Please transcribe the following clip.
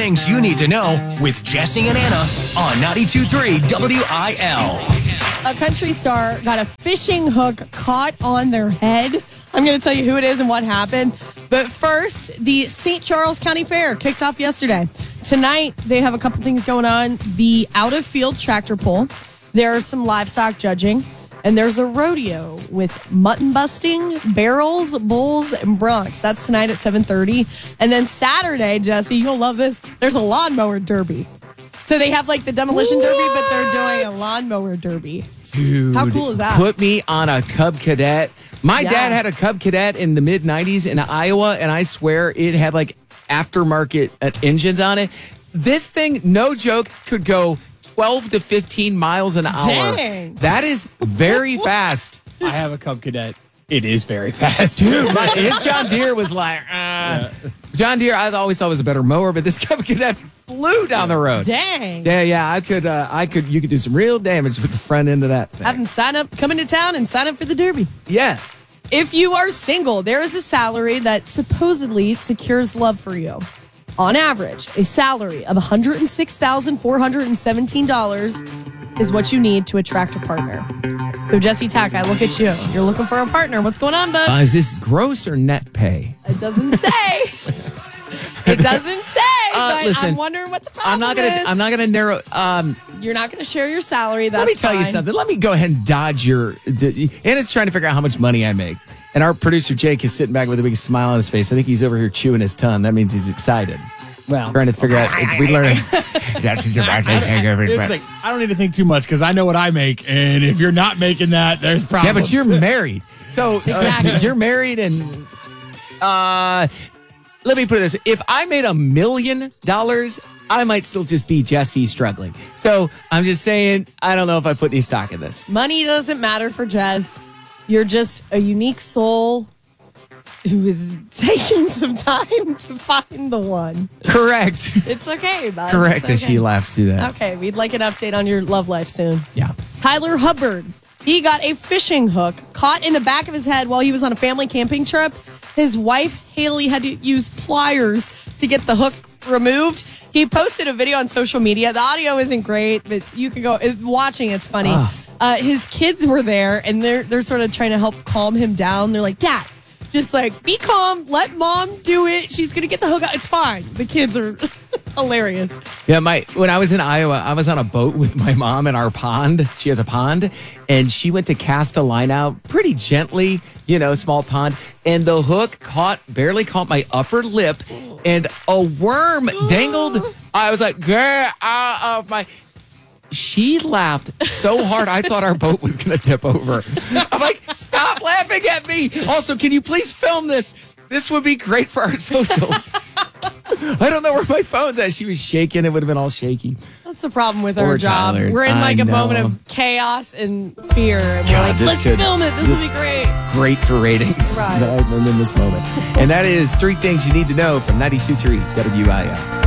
things you need to know with Jesse and Anna on 92.3 WIL. A country star got a fishing hook caught on their head. I'm going to tell you who it is and what happened. But first, the St. Charles County Fair kicked off yesterday. Tonight, they have a couple things going on. The out-of-field tractor pull. There's some livestock judging. And there's a rodeo with mutton busting, barrels, bulls, and broncs. That's tonight at 7:30. And then Saturday, Jesse, you'll love this. There's a lawnmower derby. So they have like the demolition derby, but they're doing a lawnmower derby. Dude, how cool is that? Put me on a Cub Cadet. My dad had a Cub Cadet in the mid-90s in Iowa, and I swear it had like aftermarket engines on it. This thing, no joke, could go 12 to 15 miles an hour. Dang. That is very fast. I have a Cub Cadet. It is very fast. Dude, his John Deere was like, John Deere, I always thought was a better mower, but this Cub Cadet flew down the road. Dang. Yeah, I could, you could do some real damage with the front end of that thing. Have them sign up, come into town and sign up for the derby. Yeah. If you are single, there is a salary that supposedly secures love for you. On average, a salary of $106,417 is what you need to attract a partner. So, Jesse Tack, I look at you. You're looking for a partner. What's going on, bud? Is this gross or net pay? It doesn't say. It doesn't say, but listen, I'm wondering what the problem is. I'm not gonna narrow. You're not going to share your salary. That's Let me tell you something. Let me go ahead and dodge your. Anna's trying to figure out how much money I make, and our producer Jake is sitting back with a big smile on his face. I think he's over here chewing his tongue. That means he's excited. Well, trying to figure out. We learned. Here's the thing. I don't need to think too much because I know what I make, and if you're not making that, there's problems. Yeah, but you're married, so you're married, and let me put it this: if I made $1 million, I might still just be Jesse struggling. So I'm just saying, I don't know if I put any stock in this. Money doesn't matter for Jess. You're just a unique soul who is taking some time to find the one. Correct. It's okay, bud. Correct, It's okay. as she laughs through that. Okay, we'd like an update on your love life soon. Yeah. Tyler Hubbard. He got a fishing hook caught in the back of his head while he was on a family camping trip. His wife, Haley, had to use pliers to get the hook removed. He posted a video on social media. The audio isn't great, but you can go watching. It's funny. His kids were there, and they're sort of trying to help calm him down. They're like, Dad, just like be calm. Let Mom do it. She's gonna get the hook out. It's fine. The kids are hilarious. Yeah, when I was in Iowa, I was on a boat with my mom in our pond. She has a pond, and she went to cast a line out pretty gently, small pond, and the hook barely caught my upper lip, and a worm dangled. I was like, get out of my... She laughed so hard, I thought our boat was going to tip over. I'm like, stop laughing at me. Also, can you please film this? This would be great for our socials. I don't know where my phone's at. She was shaking. It would have been all shaky. That's the problem with our job. Tyler. We're in like I a know. moment of chaos and fear. And we're like, this let's film it. This will be great. Great for ratings. Right. I'm in this moment. And that is 3 things you need to know from 92.3 WIL.